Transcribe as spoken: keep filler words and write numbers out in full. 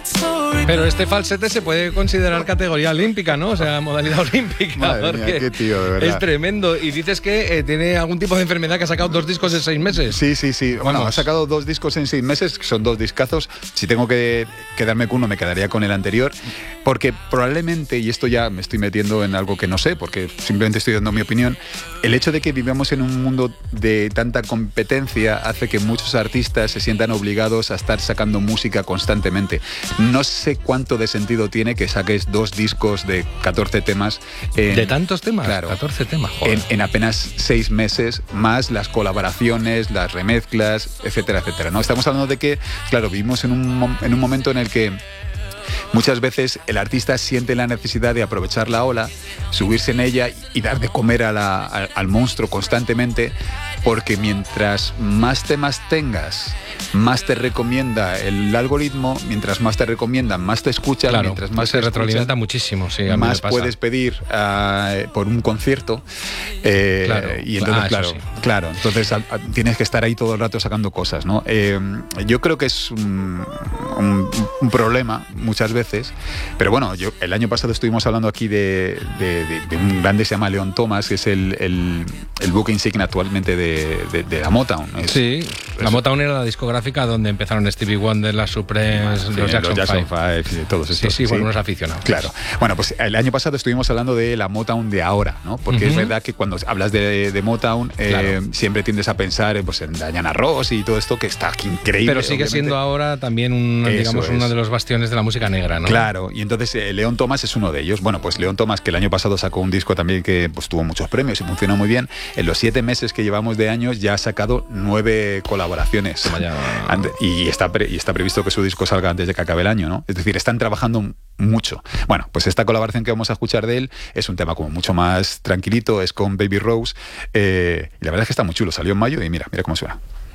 Pero este falsete se puede considerar categoría olímpica, ¿no? O sea, modalidad olímpica. Madre mía, qué tío, de verdad. Es tremendo. Y dices que eh, tiene algún tipo de enfermedad, que ha sacado dos discos en seis meses. Sí, sí, sí. Bueno, Vamos. ha sacado dos discos en seis meses, que son dos discazos. Si tengo que quedarme con uno, me quedaría con el anterior. Porque probablemente, y esto ya me estoy metiendo en algo que no sé, porque simplemente estoy dando mi opinión, el hecho de que vivamos en un mundo de tanta competencia hace que muchos artistas se sientan obligados a estar sacando música constantemente. No sé cuánto de sentido tiene que saques dos discos de catorce temas. En, ¿De tantos temas? Claro. catorce temas, joder. En, en apenas seis meses, más las colaboraciones, las remezclas, etcétera, etcétera, ¿no? Estamos hablando de que, claro, vivimos en un, en un momento en el que muchas veces el artista siente la necesidad de aprovechar la ola, subirse en ella y dar de comer a la, a, al monstruo constantemente, porque mientras más temas tengas, más te recomienda el algoritmo, mientras más te recomiendan, más te escuchan, Claro, mientras más se te retroalimenta escuchan, muchísimo, sí, a mí más me pasa. puedes pedir uh, por un concierto. Eh, Claro. Y entonces, Ah, claro, sí. claro, entonces a, a, tienes que estar ahí todo el rato sacando cosas, ¿no? Eh, yo creo que es un, un, un problema muchas veces, pero bueno, yo el año pasado estuvimos hablando aquí de, de, de, de un grande que se llama Leon Thomas, que es el, el, el buque insignia actualmente de, de, de la Motown. Es, Sí, es, la Motown era la discográfica donde empezaron Stevie Wonder, las Supremes, sí, los Jackson, los Jackson Five. Five, y todos Sí, estos. sí, bueno, unos aficionados. Claro. Bueno, pues el año pasado estuvimos hablando de la Motown de ahora, ¿no? Porque Uh-huh. es verdad que cuando hablas de, de Motown, eh, Claro. siempre tiendes a pensar pues, en Diana Ross y todo esto, que está aquí increíble. Pero sigue obviamente. siendo ahora también un, Eso digamos, es. uno de los bastiones de la música negra, ¿no? Claro, y entonces eh, Leon Thomas es uno de ellos. Bueno, pues Leon Thomas, que el año pasado sacó un disco también que pues, tuvo muchos premios y funcionó muy bien. En los siete meses que llevamos de años ya ha sacado nueve colaboraciones. Vaya. Y está, pre- y está previsto que su disco salga antes de que acabe el año, ¿no? Es decir, están trabajando mucho. Bueno, pues esta colaboración que vamos a escuchar de él es un tema como mucho más tranquilito, es con Baby Rose, eh, y la verdad es que está muy chulo. Salió en mayo y mira, mira cómo suena.